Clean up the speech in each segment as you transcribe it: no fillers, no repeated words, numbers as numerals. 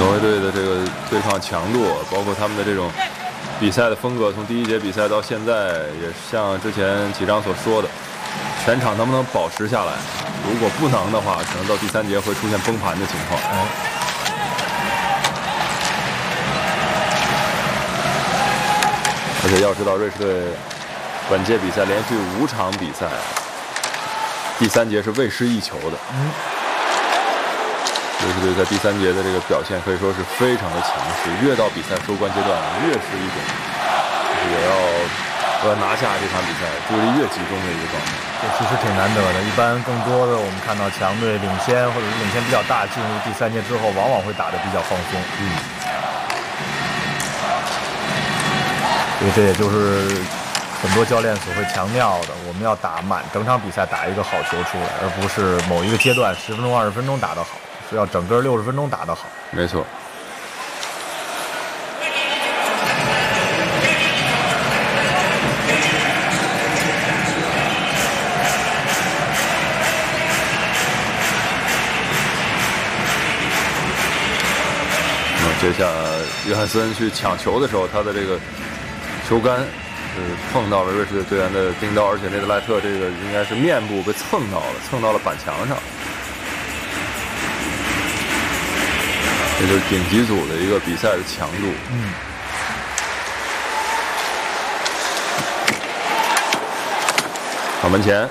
挪威队的这个对抗强度，包括他们的这种比赛的风格，从第一节比赛到现在，也像之前启章所说的，全场能不能保持下来？如果不能的话，可能到第3节会出现崩盘的情况。而且要知道，瑞士队本届比赛连续5场比赛，第3节是未失1球的。瑞士队在第3节的这个表现可以说是非常的强势，越到比赛收官阶段，越是一种我要拿下这场比赛，注意力越集中的一个状态。 这其实挺难得的。一般更多的我们看到强队领先或者是领先比较大，进入第3节之后，往往会打得比较放松。所以这也就是很多教练所会强调的，我们要打满整场比赛，打一个好球出来，而不是某一个阶段10分钟、20分钟打得好，是要整个60分钟打得好。 没错。接下约翰森去抢球的时候，他的这个球杆碰到了瑞士队队员的钉刀，而且内德莱特这个应该是面部被蹭到了板墙上。这就是顶级组的一个比赛的强度。好，门前。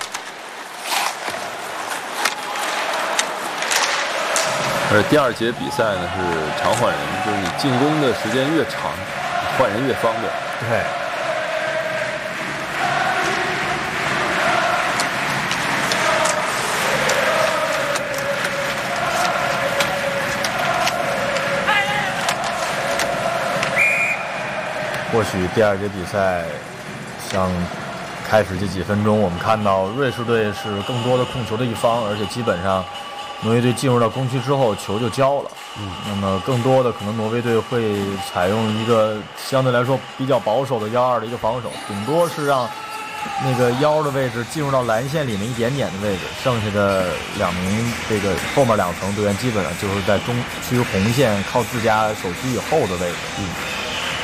而第2节比赛呢是常换人，就是你进攻的时间越长，换人越方便。 对。或许第2节比赛，像开始这几分钟，我们看到瑞士队是更多的控球的一方，而且基本上挪威队进入到攻区之后，球就交了。那么更多的可能挪威队会采用一个相对来说比较保守的1-2的一个防守，顶多是让那个腰的位置进入到蓝线里面一点点的位置，剩下的2名这个后面2层队员基本上就是在中区红线靠自家守区以后的位置。